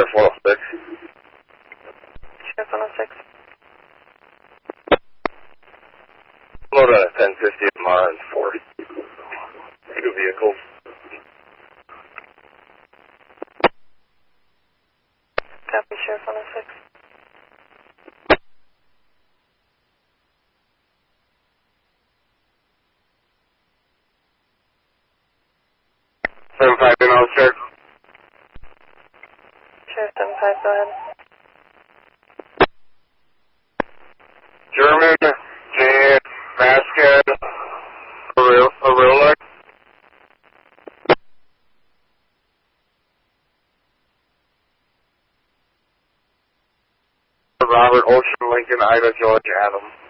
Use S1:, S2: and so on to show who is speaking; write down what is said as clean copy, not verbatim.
S1: Sheriff 106.
S2: Sheriff 106.
S1: Load on a 1050 at Mars for 2 vehicles.
S2: Copy, Sheriff 106.
S1: Seven five in Sheriff.
S2: Sheriff 75, go ahead.
S1: German, J. Vasquez, Arilla. Robert, Ocean, Lincoln, Ida, George, Adam.